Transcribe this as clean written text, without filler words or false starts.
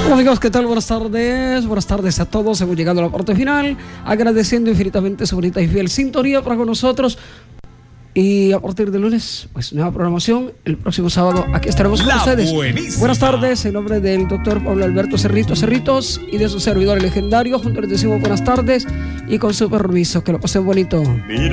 Hola amigos, ¿qué tal? Buenas tardes a todos. Hemos llegado a la parte final, agradeciendo infinitamente su bonita y fiel sintonía para con nosotros. Y a partir de lunes, pues nueva programación. El próximo sábado aquí estaremos con ustedes. Buenísima. Buenas tardes, en nombre del doctor Pablo Alberto Cerritos y de su servidor el legendario, juntos les decimos buenas tardes y con su permiso, que lo pasen bonito.